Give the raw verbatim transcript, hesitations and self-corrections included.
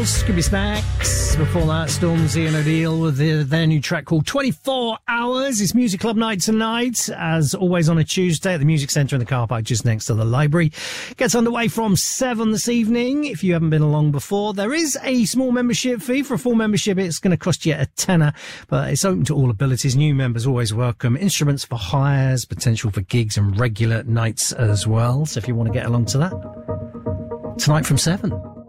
Girls, Scooby Snacks. Before that, Stormzy and O'Deal with their, their new track called twenty-four hours. It's Music Club night tonight, as always on a Tuesday at the Music Centre in the car park just next to the library. Gets underway from seven this evening. If you haven't been along before, there is a small membership fee. For a full membership, it's going to cost you a tenner, but it's open to all abilities. New members always welcome. Instruments for hires, potential for gigs and regular nights as well. So if you want to get along to that, tonight from seven.